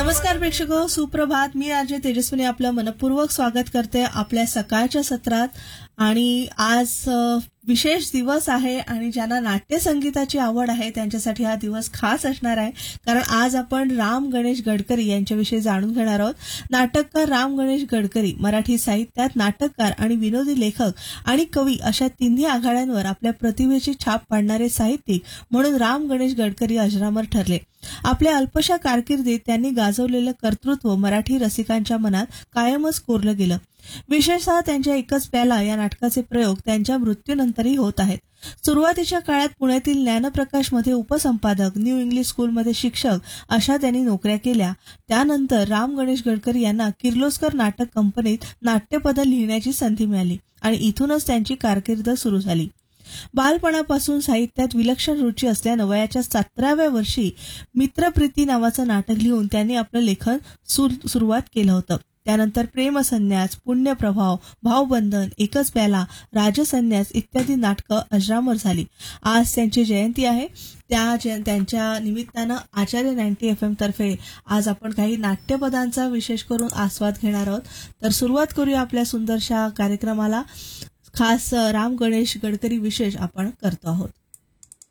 नमस्कार प्रेक्षको, सुप्रभात. मी आरजे तेजस्विनी आपलं मनपूर्वक स्वागत करते आपल्या सकाळच्या सत्रात. आणि आज विशेष दिवस आहे आणि ज्यांना नाट्यसंगीताची आवड आहे त्यांच्यासाठी हा दिवस खास असणार आहे, कारण आज आपण राम गणेश गडकरी यांच्याविषयी जाणून घेणार आहोत. नाटककार राम गणेश गडकरी मराठी साहित्यात नाटककार आणि विनोदी लेखक आणि कवी अशा तिन्ही आघाड्यांवर आपल्या प्रतिभेची छाप पाडणारे साहित्यिक म्हणून राम गणेश गडकरी अजरामर ठरले. आपल्या अल्पशा कारकिर्दीत त्यांनी गाजवलेलं कर्तृत्व मराठी रसिकांच्या मनात कायमच कोरलं गेलं. विशेषतः त्यांच्या एकच प्याला या नाटकाचे प्रयोग त्यांच्या मृत्यूनंतरही होत आहेत. सुरुवातीच्या काळात पुण्यातील ज्ञानप्रकाशमध्ये उपसंपादक, न्यू इंग्लिश स्कूलमध्ये शिक्षक अशा त्यांनी नोकऱ्या केल्या. त्यानंतर राम गणेश गडकरी यांना किर्लोस्कर नाटक कंपनीत नाट्यपद लिहिण्याची संधी मिळाली आणि इथूनच त्यांची कारकीर्द सुरू झाली. बालपणापासून साहित्यात विलक्षण रुची असल्यानं वयाच्या 17व्या वर्षी मित्रप्रीती नावाचं नाटक लिहून त्यांनी आपलं लेखन सुरुवात केलं होतं. त्यानंतर प्रेमसन्यास, पुण्यप्रभाव, भावबंधन, एकच प्याला, राजसन्यास इत्यादी नाटकं अजरामर झाली. आज त्यांची जयंती आहे. त्यांच्या निमित्तानं आचार्य 90 FM तर्फे आज आपण काही नाट्यपदांचा विशेष करून आस्वाद घेणार आहोत. तर सुरुवात करूया आपल्या सुंदरशा कार्यक्रमाला. खास राम गणेश गडकरी विशेष आपण करतो आहोत.